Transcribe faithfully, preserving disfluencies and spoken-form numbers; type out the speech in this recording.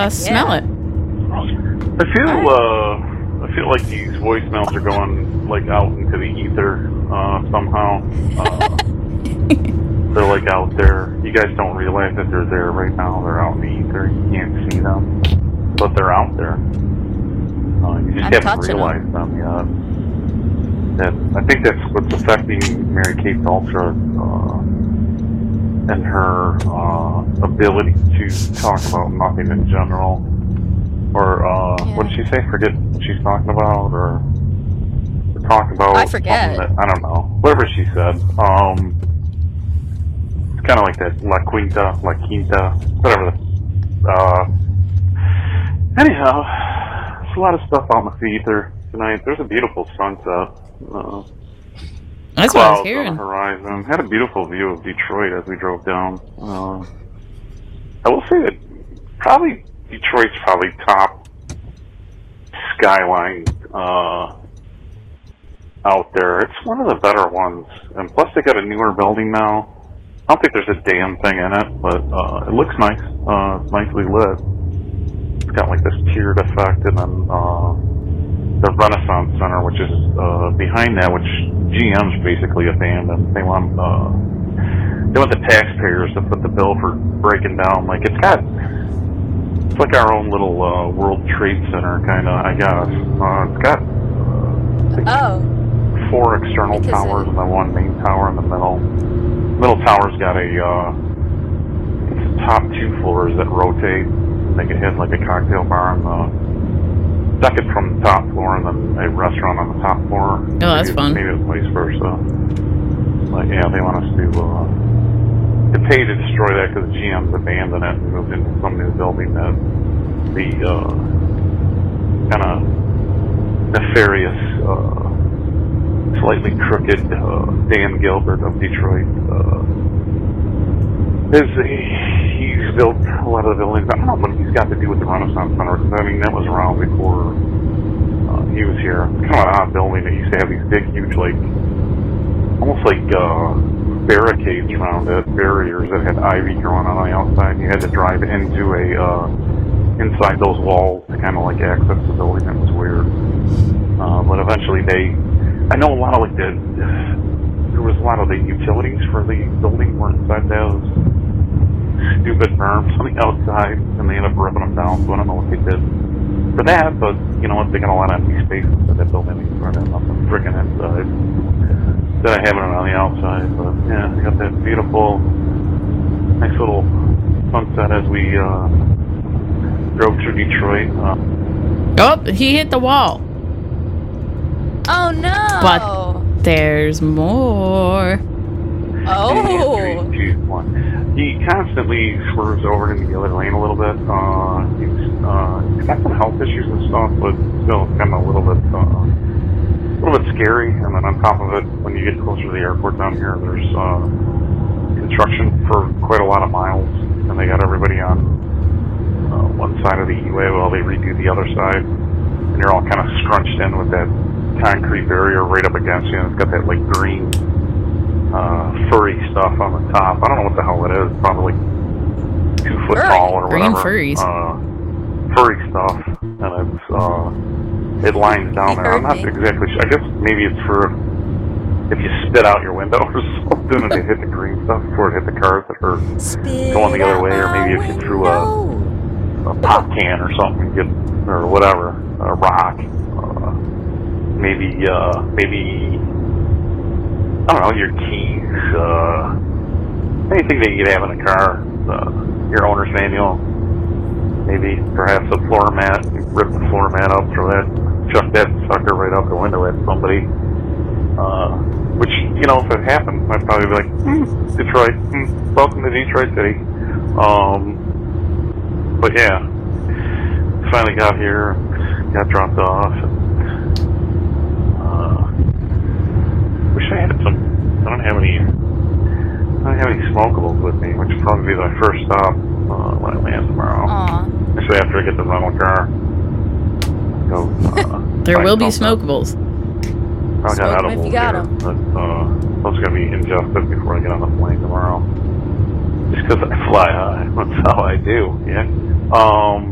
uh, smell Yeah. it. I feel uh, I feel like these voicemails are going like out into the ether uh, somehow. Uh, they're like out there. You guys don't realize that they're there right now. They're out in the ether. You can't see them, but they're out there. Uh, you just I'm haven't touching realized them, them yet. And I think that's what's affecting Mary Kate Ultra uh, and her uh, ability to talk about nothing in general. Or, uh, Yeah. what did she say? Forget what she's talking about, or, or talk about I forget. something that, I don't know. Whatever she said. Um, it's kind of like that La Quinta, La Quinta, whatever. The, uh, anyhow, there's a lot of stuff out in the theater tonight. There's a beautiful sunset. Uh, That's what I was clouds on hearing. the horizon. Had a beautiful view of Detroit as we drove down. Uh, I will say that probably Detroit's probably top skyline uh, out there. It's one of the better ones, and plus they got a newer building now. I don't think there's a damn thing in it, but uh, it looks nice. Uh, it's nicely lit. It's got like this tiered effect, and then uh, the Renaissance Center, which is uh, behind that, which G M's basically abandoned. They want uh, they want the taxpayers to put the bill for breaking down. Like it's got. It's like our own little uh, World Trade Center, kind of, I guess. Uh, it's got uh, Oh. four external Because towers it- and then one main tower in the middle. Middle tower's got a, uh, it's the top two floors that rotate. They can hit like a cocktail bar on the second from the top floor and then a restaurant on the top floor. Oh, that's maybe, fun. Maybe it's vice versa. But yeah, they want us to, uh, to pay to destroy that because G M's abandoned it and moved into some new building that the uh, kind of nefarious, uh, slightly crooked uh, Dan Gilbert of Detroit uh, is he's built a lot of the buildings. I don't know what he's got to do with the Renaissance Center because I mean that was around before uh, he was here. It's kind of an odd building that used to have these big, huge, like almost like. Uh, barricades around it, barriers that had ivy growing on the outside. You had to drive into a, uh, inside those walls to kind of like access the building. It was weird. Uh, but eventually they, I know a lot of like the, there was a lot of the utilities for the building were inside those stupid berms on the outside, and they ended up ripping them down, so I don't know what they did for that, but you know what, they got a lot of empty spaces that that building is running nothing freaking inside. That I have it on the outside, but yeah, I got that beautiful, nice little sunset as we uh, drove through Detroit. Uh, Oh, he hit the wall. Oh no! But there's more. Oh! He, he constantly swerves over into the other lane a little bit. Uh, he's, uh, he's got some health issues and stuff, but still kind of a little bit. Uh, A little bit scary, and then on top of it, when you get closer to the airport down here, there's uh, construction for quite a lot of miles, and they got everybody on uh, one side of the E-way while they redo the other side, and you're all kind of scrunched in with that concrete barrier right up against you, and it's got that like green uh, furry stuff on the top. I don't know what the hell it is, probably two foot Furry. tall or Green whatever. furries. Uh, furry stuff, and it's uh, it lines down there. I'm not exactly sure. I guess maybe it's for if you spit out your window or something and it hit the green stuff before it hit the cars that are going the other way, or maybe if you threw a, a pop can or something, get, or whatever, a rock, uh, maybe, uh, maybe, I don't know, your keys, uh, anything that you could have in a car, uh, your owner's manual, maybe perhaps a floor mat, you rip the floor mat up, throw that, chuck that sucker right out the window at somebody. Uh, which, you know, if it happened, I'd probably be like, hmm, Detroit, hmm, welcome to Detroit City. Um, but yeah, finally got here, got dropped off, and, uh, wish I had some, I don't have any, I don't have any smokables with me, which will probably be my first stop, uh, when I land tomorrow. Aw. Actually, after I get the rental car, go, uh, There find will be something. smokables. I got Smoke 'em if edibles you got here, 'em. but uh, those are gonna be ingested before I get on the plane tomorrow. Just 'cause I fly high, that's how I do. Yeah. Um.